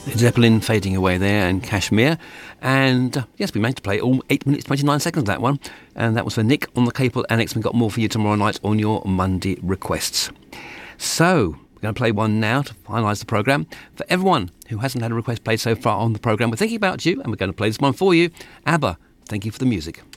Zeppelin fading away there, and Kashmir. And yes, we managed to play all 8 minutes 29 seconds of that one. And that was for Nick on the cable annex. We've got more for you tomorrow night on your Monday requests. So we're going to play one now to finalise the programme. For everyone who hasn't had a request played so far on the programme, we're thinking about you, and we're going to play this one for you. ABBA, thank you for the music.